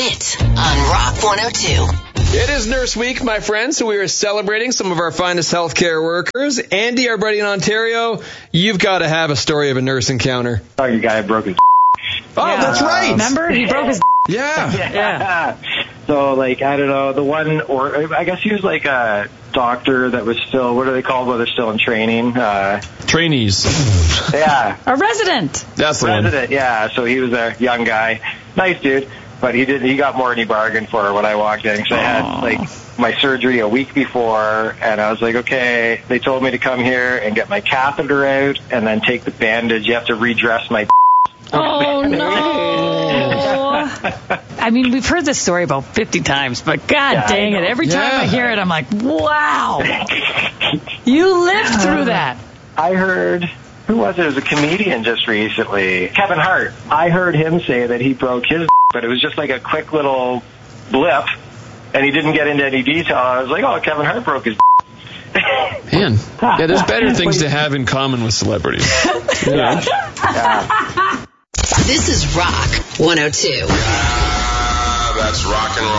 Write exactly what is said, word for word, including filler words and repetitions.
Hit on Rock one oh two. It is Nurse Week, my friends, so we are celebrating some of our finest healthcare workers. Andy, our buddy in Ontario, you've got to have a story of a nurse encounter. Oh, your guy broke his Oh, Yeah. that's right. Remember? He broke his Yeah. Yeah. So, like, I don't know, the one, or I guess he was like a doctor that was still, what are they called when they're still in training? Uh, Trainees. yeah. A resident. That's the one. President, yeah. So he was a young guy. Nice dude. But he did. He got more than he bargained for when I walked in. Because I had, like, my surgery a week before, and I was like, okay, they told me to come here and get my catheter out and then take the bandage. You have to redress my... Oh, no. I mean, we've heard this story about fifty times, but God Yeah, dang I it. know. Every time Yeah. I hear it, I'm like, wow. You lived through that. I heard, who was it? It was a comedian just recently. Kevin Hart. I heard him say that he broke his, but it was just like a quick little blip, and he didn't get into any detail. I was like, oh, Kevin Hart broke his. Man. Yeah, there's better things to have in common with celebrities. You know? Yeah. This is Rock one oh two. Ah, that's rock and roll.